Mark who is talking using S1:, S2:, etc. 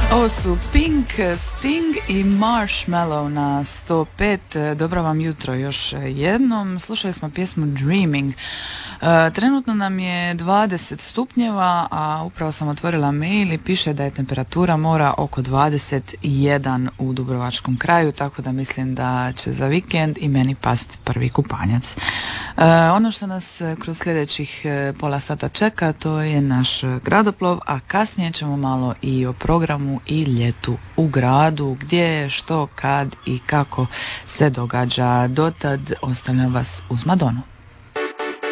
S1: Ovo su Pink, Sting i Marshmallow na 105. Dobro vam jutro još jednom. Slušali smo pjesmu Dreaming. Trenutno nam je 20 stupnjeva, a upravo sam otvorila mail i piše da je temperatura mora oko 21 u Dubrovačkom kraju, tako da mislim da će za vikend i meni past prvi kupanjac. Ono što nas kroz sljedećih pola sata čeka, to je naš gradoplov, a kasnije ćemo malo i o programu i ljetu u gradu, gdje, što, kad i kako se događa. Dotad ostavljam vas uz Madonu.